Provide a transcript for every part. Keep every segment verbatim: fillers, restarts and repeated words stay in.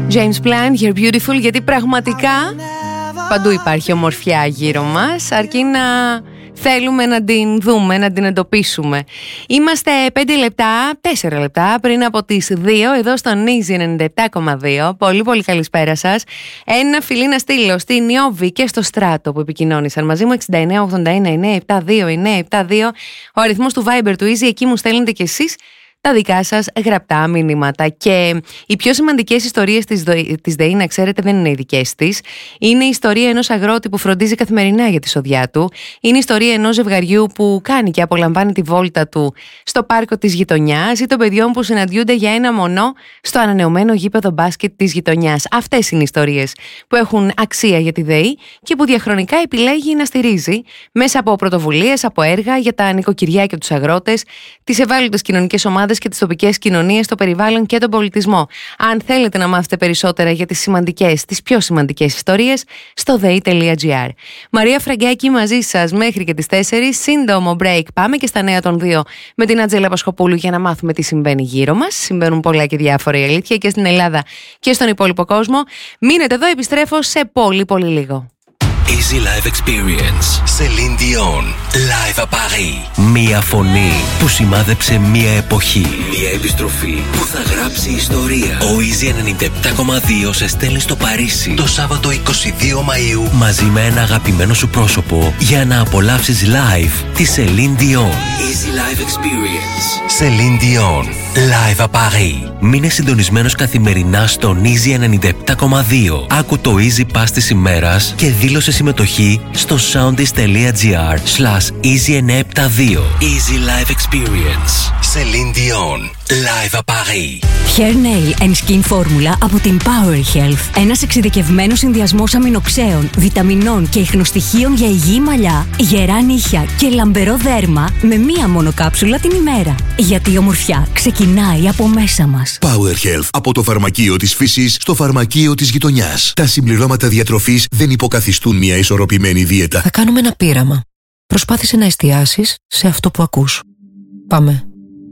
James Blunt, You're Beautiful, γιατί πραγματικά παντού υπάρχει ομορφιά γύρω μας, αρκεί να θέλουμε να την δούμε, να την εντοπίσουμε. Είμαστε πέντε λεπτά, τέσσερα λεπτά πριν από τις δύο, εδώ στο Easy ενενήντα επτά κόμμα δύο. Πολύ πολύ καλησπέρα σας. Ένα φιλί να στείλω στην Ιώβη και στο Στράτο που επικοινώνησαν μαζί μου, εξήντα εννέα ογδόντα ένα εννιακόσια εβδομήντα δύο εννιακόσια εβδομήντα δύο, ο αριθμός του Viber του Easy, εκεί μου στέλνετε κι εσείς τα δικά σας γραπτά μηνύματα. Και οι πιο σημαντικές ιστορίες της, της ΔΕΗ, να ξέρετε, δεν είναι οι δικές της. Είναι η ιστορία ενός αγρότη που φροντίζει καθημερινά για τη σοδιά του. Είναι η ιστορία ενός ζευγαριού που κάνει και απολαμβάνει τη βόλτα του στο πάρκο της γειτονιάς ή των παιδιών που συναντιούνται για ένα μονό στο ανανεωμένο γήπεδο μπάσκετ της γειτονιάς. Αυτές είναι οι ιστορίες που έχουν αξία για τη ΔΕΗ και που διαχρονικά επιλέγει να στηρίζει μέσα από πρωτοβουλίες, από έργα για τα νοικοκυριά και τους αγρότες, τις ευάλωτες κοινωνικές ομάδες και τις τοπικές κοινωνίες, το περιβάλλον και τον πολιτισμό. Αν θέλετε να μάθετε περισσότερα για τις σημαντικές, τις πιο σημαντικές ιστορίες, στο δέι τελεία τζι άρ. Μαρία Φραγκάκη μαζί σας μέχρι και τις τέσσερις. Σύντομο break. Πάμε και στα νέα των δύο με την Ατζέλα Πασχοπούλου για να μάθουμε τι συμβαίνει γύρω μας. Συμβαίνουν πολλά και διάφορα, η αλήθεια, και στην Ελλάδα και στον υπόλοιπο κόσμο. Μείνετε εδώ, επιστρέφω σε πολύ πολύ λίγο. Easy Live Experience. Celine Dion. Live à Paris. Μία φωνή που σημάδεψε μία εποχή. Μία επιστροφή που θα γράψει ιστορία. Ο Easy ενενήντα επτά κόμμα δύο σε στέλνει στο Παρίσι το Σάββατο είκοσι δύο Μαΐου μαζί με ένα αγαπημένο σου πρόσωπο για να απολαύσεις live τη Celine Dion. Easy Live Experience. Celine Dion. Live à Paris. Μείνε συντονισμένος καθημερινά στον Easy ενενήντα επτά κόμμα δύο. Άκου το Easy Pass της ημέρας και δήλωσε συμμετοχή στο soundis.gr slash easy εννιακόσια εβδομήντα δύο. Easy Live Experience. Celine Dion. Live à Paris. Hair Nail and Skin Formula από την Power Health. Ένας εξειδικευμένος συνδυασμός αμινοξέων, βιταμινών και ιχνοστοιχείων για υγιή μαλλιά, γερά νύχια και λαμπερό δέρμα με μία μόνο κάψουλα την ημέρα. Γιατί η ομορφιά ξεκινάει από μέσα μας. Power Health. Από το φαρμακείο της φύσης στο φαρμακείο της γειτονιάς. Τα συμπληρώματα διατροφής δεν υποκαθιστούν μια ισορροπημένη δίαιτα. Θα κάνουμε ένα πείραμα. Προσπάθησε να εστιάσεις σε αυτό που ακούς. Πάμε.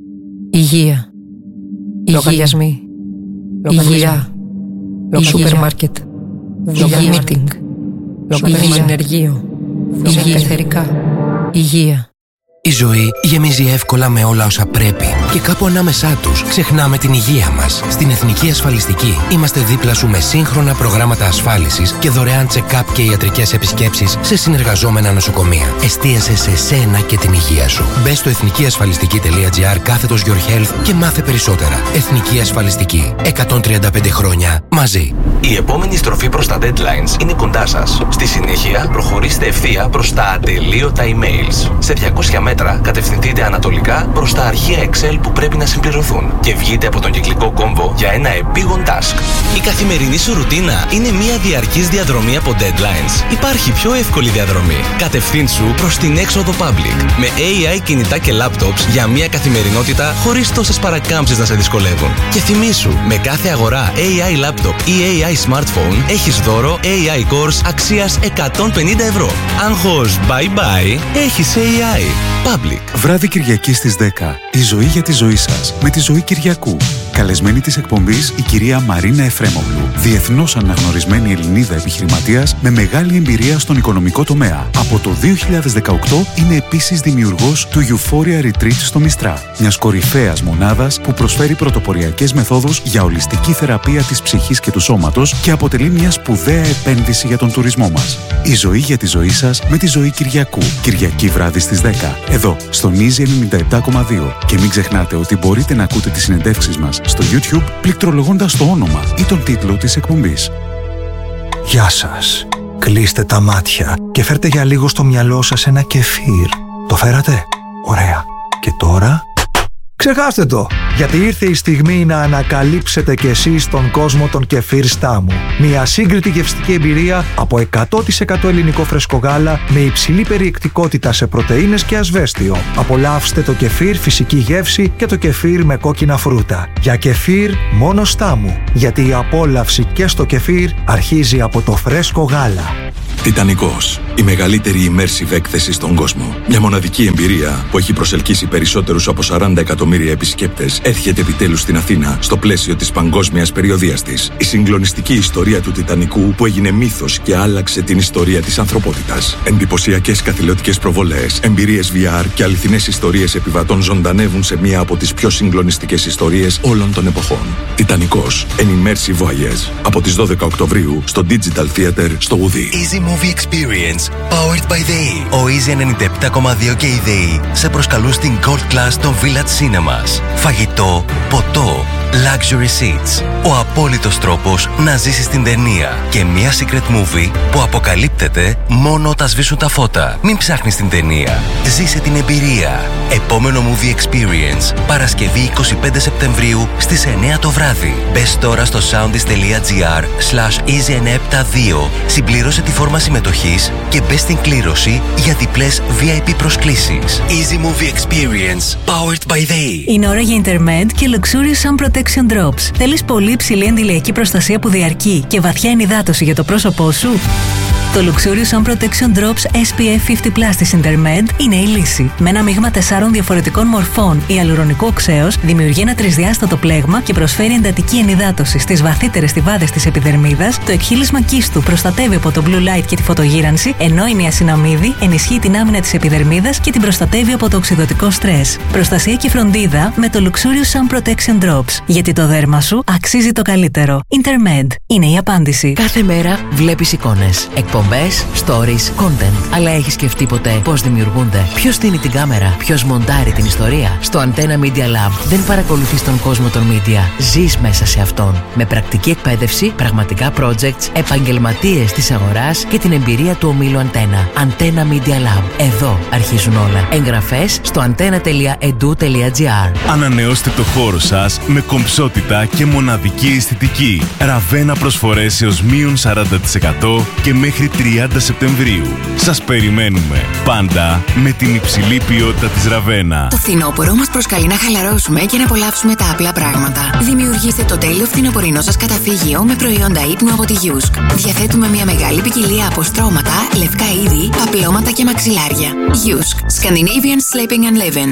Υγεία. Λογαριασμοί. Υγεία. Σούπερ μάρκετ. Υγεία meeting. Υγεία συνεργείο. Υγεία εθερικά. Υγεία. Η ζωή γεμίζει εύκολα με όλα όσα πρέπει και κάπου ανάμεσά τους ξεχνάμε την υγεία μας. Στην Εθνική Ασφαλιστική είμαστε δίπλα σου με σύγχρονα προγράμματα ασφάλισης και δωρεάν check-up και ιατρικές επισκέψεις σε συνεργαζόμενα νοσοκομεία. Εστίασε σε σένα και την υγεία σου. Μπες στο εθνικιασφαλιστική.gr κάθετος Your Health και μάθε περισσότερα. Εθνική Ασφαλιστική. εκατόν τριάντα πέντε χρόνια μαζί. Η επόμενη στροφή προς τα deadlines είναι κοντά σας. Στη συνέχεια προχωρήστε ευθεία προς τα ατελείωτα emails. Σε διακόσια μέτρα κατευθυνθείτε ανατολικά προς τα αρχεία Excel που πρέπει να συμπληρωθούν και βγείτε από τον κυκλικό κόμβο για ένα επίγον task. Η καθημερινή σου ρουτίνα είναι μια διαρκής διαδρομή από deadlines. Υπάρχει πιο εύκολη διαδρομή. Κατευθύνσου προς την έξοδο public με έι άι κινητά και laptops για μια καθημερινότητα χωρίς τόσες παρακάμψεις να σε δυσκολεύουν. Και θυμήσου, με κάθε αγορά έι άι laptop ή έι άι smartphone έχεις δώρο έι άι course αξίας εκατόν πενήντα ευρώ. Άγχος bye bye, έχεις έι άι. Public. Βράδυ Κυριακή στις δέκα. Η ζωή για τη ζωή σας με τη Ζωή Κυριακού. Καλεσμένη της εκπομπής η κυρία Μαρίνα Εφρέμογλου, διεθνώς αναγνωρισμένη Ελληνίδα επιχειρηματίας με μεγάλη εμπειρία στον οικονομικό τομέα. Από το δύο χιλιάδες δεκαοκτώ είναι επίσης δημιουργός του Euphoria Retreat στο Μιστρά, μιας κορυφαίας μονάδας που προσφέρει πρωτοποριακές μεθόδους για ολιστική θεραπεία της ψυχής και του σώματος και αποτελεί μια σπουδαία επένδυση για τον τουρισμό μας. Η ζωή για τη ζωή σας με τη Ζωή Κυριακού. Κυριακή βράδυ στις δέκα. Εδώ, στον Easy ενενήντα επτά κόμμα δύο. Και μην ξεχνάτε ότι μπορείτε να ακούτε τις συνεντεύξεις μας στο YouTube πληκτρολογώντας το όνομα ή τον τίτλο της εκπομπής. Γεια σας. Κλείστε τα μάτια και φέρτε για λίγο στο μυαλό σας ένα κεφίρ. Το φέρατε? Ωραία. Και τώρα... ξεχάστε το! Γιατί ήρθε η στιγμή να ανακαλύψετε κι εσείς τον κόσμο των κεφίρ Στάμου. Μια σύγκριτη γευστική εμπειρία από εκατό τοις εκατό ελληνικό φρέσκο γάλα με υψηλή περιεκτικότητα σε πρωτεΐνες και ασβέστιο. Απολαύστε το κεφίρ φυσική γεύση και το κεφίρ με κόκκινα φρούτα. Για κεφίρ μόνο Στάμου. Γιατί η απόλαυση και στο κεφίρ αρχίζει από το φρέσκο γάλα. Τιτανικός. Η μεγαλύτερη immersive έκθεση στον κόσμο. Μια μοναδική εμπειρία που έχει προσελκύσει περισσότερους από σαράντα εκατομμύρια επισκέπτες έρχεται επιτέλους στην Αθήνα στο πλαίσιο της παγκόσμιας περιοδείας της. Η συγκλονιστική ιστορία του Τιτανικού που έγινε μύθος και άλλαξε την ιστορία της ανθρωπότητας. Εντυπωσιακές καθηλωτικές προβολές, εμπειρίες βι αρ και αληθινές ιστορίες επιβατών ζωντανεύουν σε μία από τις πιο συγκλονιστικές ιστορίες όλων των εποχών. Τιτανικός. An immersive voyage. Από τις δώδεκα Οκτωβρίου στο Digital Theater στο Ουδί. Easy Movie Experience, powered by The E. Ο Easy ενενήντα επτά κόμμα δύο και η The E σε προσκαλούν στην Gold Class των Village Cinemas. Φαγητό, ποτό, luxury seats. Ο απόλυτος τρόπος να ζήσεις την ταινία και μια secret movie που αποκαλύπτεται μόνο όταν σβήσουν τα φώτα. Μην ψάχνεις την ταινία. Ζήσε την εμπειρία. Επόμενο Movie Experience, Παρασκευή εικοστή πέμπτη Σεπτεμβρίου στις εννιά το βράδυ. Μπες τώρα στο soundis.gr slash easy εννιακόσια εβδομήντα δύο, συμπλήρωσε τη φόρμα συμμετοχής και μπες στην κλήρωση για διπλές βι άι πι προσκλήσεις. Easy Movie Experience, powered by The E. Είναι ώρα για Intermed και Luxurious Sun Protection Drops. Θέλεις πολύ υψηλή αντιλιακή προστασία που διαρκεί και βαθιά ενυδάτωση για το πρόσωπό σου? Το Luxurious Sun Protection Drops ες πι εφ πενήντα πλας της Intermed είναι η λύση. Με ένα μείγμα τεσσάρων διαφορετικών μορφών, η αλουρονικό οξέως δημιουργεί ένα τρισδιάστατο πλέγμα και προσφέρει εντατική ενυδάτωση στις βαθύτερες στιβάδες της επιδερμίδας. Το εκχύλισμα κύστου προστατεύει από το blue light και τη φωτογύρανση, ενώ η νιασιναμίδη ενισχύει την άμυνα της επιδερμίδας και την προστατεύει από το οξυδωτικό στρες. Προστασία και φροντίδα με το Luxurious Sun Protection Drops. Γιατί το δέρμα σου αξίζει το καλύτερο. Intermed είναι η απάντηση. Κάθε μέρα βλέπεις εικόνες, εκπομπές, stories, content. Αλλά έχεις σκεφτεί ποτέ πώς δημιουργούνται? Ποιος στείνει την κάμερα? Ποιος μοντάρει την ιστορία? Στο Antenna Media Lab δεν παρακολουθείς τον κόσμο των media. Ζεις μέσα σε αυτόν. Με πρακτική εκπαίδευση, πραγματικά projects, επαγγελματίες της αγοράς και την εμπειρία του ομίλου Antenna. Antenna Media Lab. Εδώ αρχίζουν όλα. Εγγραφές στο antenna τελεία edu τελεία gr. Ανανεώστε το χώρο σας με κομψότητα και μοναδική αισθητική. Ραβένα προσφορές έως μείον σαράντα τοις εκατό και μέχρι τριάντα Σεπτεμβρίου. Σας περιμένουμε πάντα με την υψηλή ποιότητα της Ραβένα. Το φθινόπωρο μας προσκαλεί να χαλαρώσουμε και να απολαύσουμε τα απλά πράγματα. Δημιουργήστε το τέλειο φθινοπορεινό σας καταφύγιο με προϊόντα ύπνου από τη Yusk. Διαθέτουμε μια μεγάλη ποικιλία από στρώματα, λευκά είδη, παπλώματα και μαξιλάρια. Yusk. Scandinavian Sleeping and Living.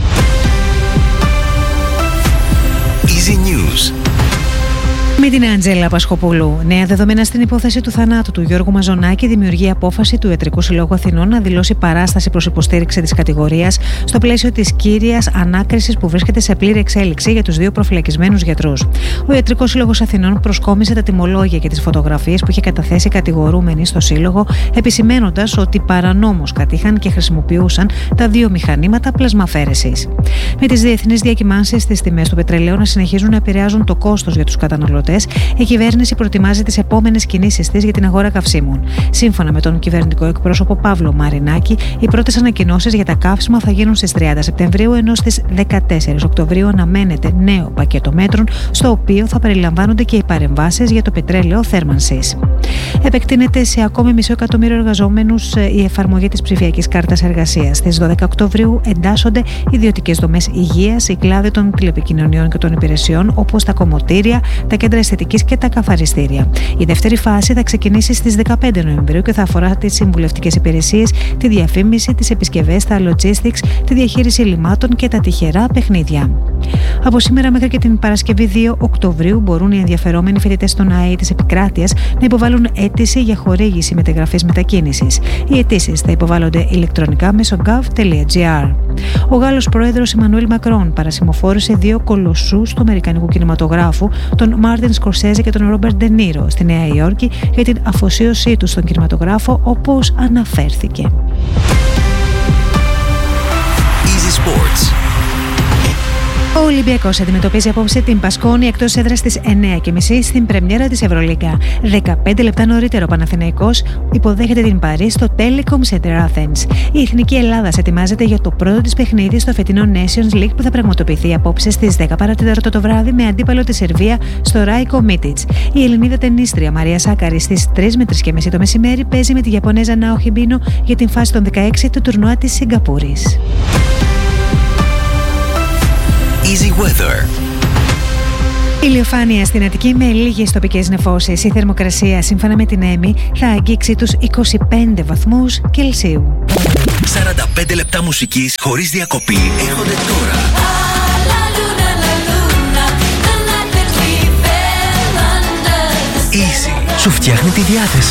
Easy News. Με την Αντζέλα Πασχοπούλου. Νέα δεδομένα στην υπόθεση του θανάτου του Γιώργου Μαζονάκη δημιουργεί απόφαση του Ιατρικού Συλλόγου Αθηνών να δηλώσει παράσταση προς υποστήριξη της κατηγορίας στο πλαίσιο της κύριας ανάκρισης που βρίσκεται σε πλήρη εξέλιξη για τους δύο προφυλακισμένους γιατρούς. Ο Ιατρικός Σύλλογος Αθηνών προσκόμισε τα τιμολόγια και τις φωτογραφίες που είχε καταθέσει κατηγορούμενοι στο Σύλλογο, επισημένοντας ότι παρανόμως κατήχαν και χρησιμοποιούσαν τα δύο μηχανήματα πλασμαφέρεσης. Με τις διεθνείς διακυμάνσεις στις τιμές του πετρελαίου να συνεχίζουν να επηρεάζουν το κόστος για τους καταναλωτές, η κυβέρνηση προετοιμάζει τις επόμενες κινήσεις της για την αγορά καυσίμων. Σύμφωνα με τον κυβερνητικό εκπρόσωπο Παύλο Μαρινάκη, οι πρώτες ανακοινώσεις για τα καύσιμα θα γίνουν στις τριάντα Σεπτεμβρίου, ενώ στις δεκατέσσερις Οκτωβρίου αναμένεται νέο πακέτο μέτρων, στο οποίο θα περιλαμβάνονται και οι παρεμβάσεις για το πετρέλαιο θέρμανσης. Επεκτείνεται σε ακόμη μισό εκατομμύριο εργαζόμενους η εφαρμογή της ψηφιακής κάρτας εργασίας. Στις δώδεκα Οκτωβρίου εντάσσονται ιδιωτικές δομές υγείας, οι κλάδοι των τηλεπικοινωνιών και των υπηρεσιών, όπως τα κομμωτήρια, τα κέντρα αισθητικής και τα καθαριστήρια. Η δεύτερη φάση θα ξεκινήσει στις δεκαπέντε Νοεμβρίου και θα αφορά τις συμβουλευτικές υπηρεσίες, τη διαφήμιση, τις επισκευές, τα logistics, τη διαχείριση λιμάτων και τα τυχερά παιχνίδια. Από σήμερα μέχρι και την Παρασκευή δύο Οκτωβρίου μπορούν οι ενδιαφερόμενοι φοιτητές των ΑΕΗ της επικράτειας να υποβάλουν αίτηση για χορήγηση μεταγραφής μετακίνησης. Οι αιτήσεις θα υποβάλλονται ηλεκτρονικά μέσω gov τελεία gr. Ο Γάλλος πρόεδρος Εμμανουέλ Μακρόν παρασημοφόρησε δύο κολοσσούς του αμερικανικού κινηματογράφου, τον Μάρτιν Σκορσέζε και τον Ρόμπερτ Ντε Νίρο, στη Νέα Υόρκη για την αφοσίωσή τους στον κινηματογράφο, όπως αναφέρθηκε. Easy Sports. Ο Ολυμπιακός αντιμετωπίζει απόψε την Πασκόνη εκτός έδρας στις εννιά και μισή στην πρεμιέρα της Ευρωλίγκα. δεκαπέντε λεπτά νωρίτερα ο Παναθηναϊκός υποδέχεται την Παρί στο Telecom Center Athens. Η Εθνική Ελλάδας ετοιμάζεται για το πρώτο της παιχνίδι στο φετινό Nations League που θα πραγματοποιηθεί απόψε στις δέκα παρά τέταρτο το βράδυ με αντίπαλο τη Σερβία στο Ράικο Μίτιτς. Η Ελληνίδα τενίστρια Μαρία Σάκαρη στις τρεις με τρεις και μισή το μεσημέρι παίζει με τη Ιαπωνέζα Νάο Χιμπίνο για την φάση των δεκαέξι του τουρνουά της Σιγκαπούρης. Easy Weather. Ηλιοφάνεια στην Αττική με λίγες τοπικές νεφώσεις. Η θερμοκρασία σύμφωνα με την ΕΜΗ θα αγγίξει τους είκοσι πέντε βαθμούς Κελσίου. σαράντα πέντε λεπτά μουσικής χωρίς διακοπή έρχονται τώρα. Easy σου φτιάχνει τη διάθεση.